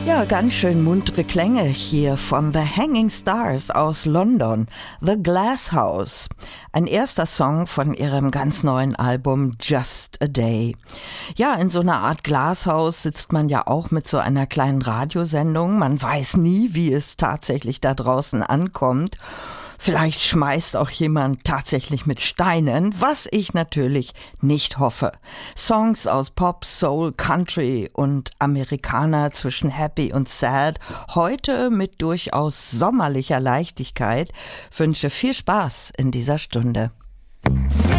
Ja, ganz schön muntere Klänge hier von The Hanging Stars aus London, The Glass House. Ein erster Song von ihrem ganz neuen Album Just a Day. Ja, in so einer Art Glashaus sitzt man ja auch mit so einer kleinen Radiosendung. Man weiß nie, wie es tatsächlich da draußen ankommt. Vielleicht schmeißt auch jemand tatsächlich mit Steinen, was ich natürlich nicht hoffe. Songs aus Pop, Soul, Country und Amerikaner zwischen Happy und Sad, heute mit durchaus sommerlicher Leichtigkeit, wünsche viel Spaß in dieser Stunde.